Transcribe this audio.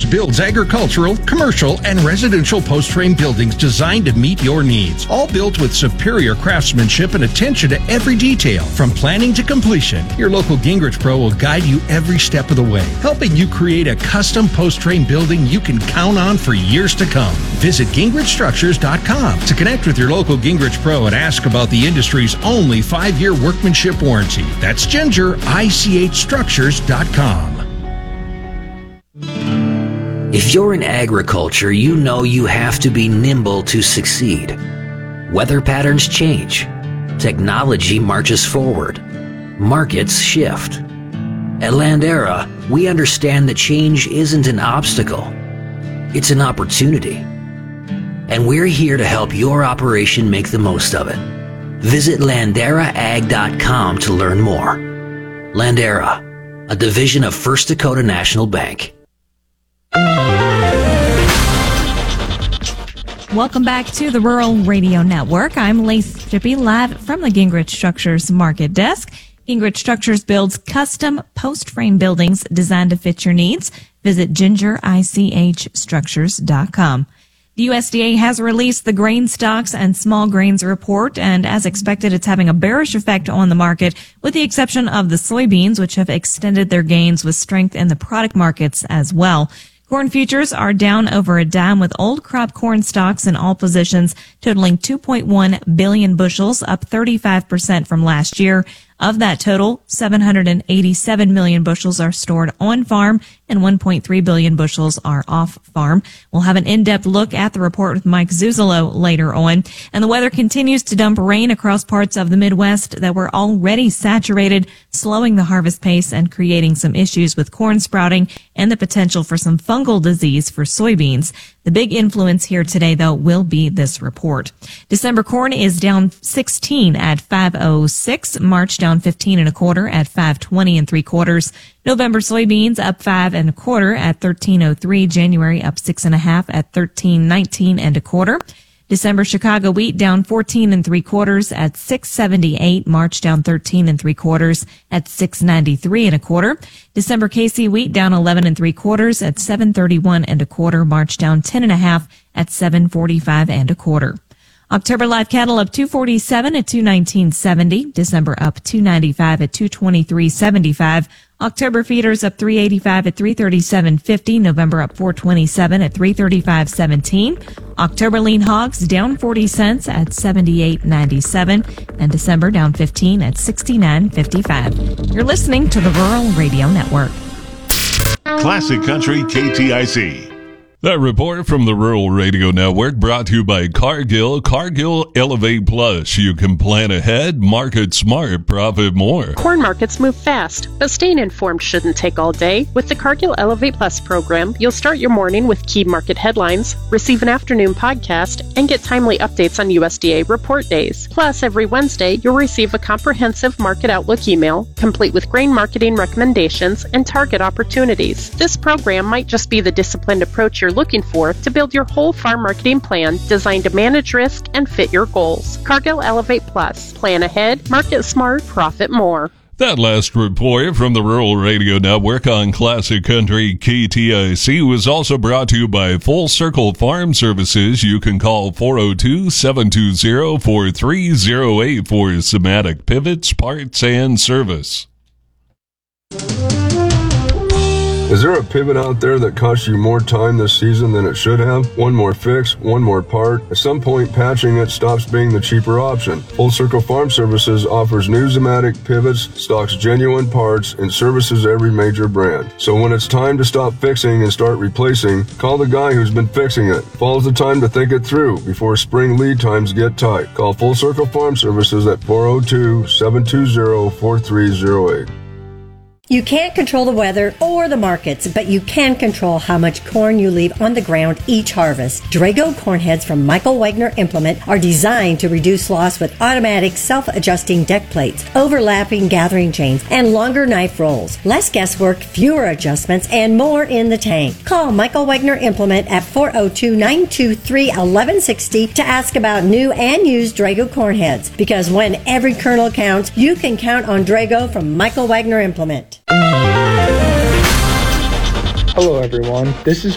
builds agricultural, commercial, and residential post-frame buildings designed to meet your needs. All built with superior craftsmanship and attention to every detail. From planning to completion, your local Gingrich Pro will guide you every step of the way, helping you create a custom post-frame building you can count on for years to come. Visit GingrichStructures.com to connect with your local Gingrich Pro and ask about the industry's only 5-year workmanship warranty. That's GingerICHStructures.com. If you're in agriculture, you know you have to be nimble to succeed. Weather patterns change. Technology marches forward. Markets shift. At Landera, we understand that change isn't an obstacle. It's an opportunity. And we're here to help your operation make the most of it. Visit LanderaAg.com to learn more. Landera, a division of First Dakota National Bank. Welcome back to the Rural Radio Network. I'm Lace Shippey, live from the Gingrich Structures Market Desk. Gingrich Structures builds custom post-frame buildings designed to fit your needs. Visit GingerICHStructures.com. The USDA has released the grain stocks and small grains report, and as expected, it's having a bearish effect on the market, with the exception of the soybeans, which have extended their gains with strength in the product markets as well. Corn futures are down over a dime, with old crop corn stocks in all positions totaling 2.1 billion bushels, up 35% from last year. Of that total, 787 million bushels are stored on farm and 1.3 billion bushels are off farm. We'll have an in-depth look at the report with Mike Zuzolo later on. And the weather continues to dump rain across parts of the Midwest that were already saturated, slowing the harvest pace and creating some issues with corn sprouting and the potential for some fungal disease for soybeans. The big influence here today, though, will be this report. December corn is down 16 at 5.06. March down 15 1/4 at 5.20 3/4. November soybeans up 5 1/4 at 13.03. January up 6 1/2 at 13.19 1/4. December Chicago wheat down 14 3/4 at 6.78. March down 13 3/4 at 6.93 1/4. December KC wheat down 11 3/4 at 7.31 1/4. March down 10 1/2 at 7.45 1/4. October live cattle up 247 at 219.70. December up 295 at 223.75. October feeders up 385 at 337.50. November up 427 at 335.17. October lean hogs down 40 cents at 78.97. And December down 15 at 69.55. You're listening to the Rural Radio Network. Classic Country KTIC. That report from the Rural Radio Network brought to you by Cargill. Cargill Elevate Plus. You can plan ahead, market smart, profit more. Corn markets move fast, but staying informed shouldn't take all day. With the Cargill Elevate Plus program, you'll start your morning with key market headlines, receive an afternoon podcast, and get timely updates on USDA report days. Plus, every Wednesday, you'll receive a comprehensive market outlook email, complete with grain marketing recommendations and target opportunities. This program might just be the disciplined approach you're looking for to build your whole farm marketing plan designed to manage risk and fit your goals. Cargill Elevate Plus. Plan ahead, market smart, profit more. That last report from the Rural Radio Network on Classic Country KTIC was also brought to you by Full Circle Farm Services. You can call 402-720-4308 for somatic pivots, parts, and service. Is there a pivot out there that costs you more time this season than it should have? One more fix, one more part. At some point, patching it stops being the cheaper option. Full Circle Farm Services offers new Zematic pivots, stocks genuine parts, and services every major brand. So when it's time to stop fixing and start replacing, call the guy who's been fixing it. Fall's the time to think it through before spring lead times get tight. Call Full Circle Farm Services at 402-720-4308. You can't control the weather or the markets, but you can control how much corn you leave on the ground each harvest. Drago corn heads from Michael Wagner Implement are designed to reduce loss with automatic self-adjusting deck plates, overlapping gathering chains, and longer knife rolls. Less guesswork, fewer adjustments, and more in the tank. Call Michael Wagner Implement at 402-923-1160 to ask about new and used Drago corn heads, because when every kernel counts, you can count on Drago from Michael Wagner Implement. Hello everyone, this is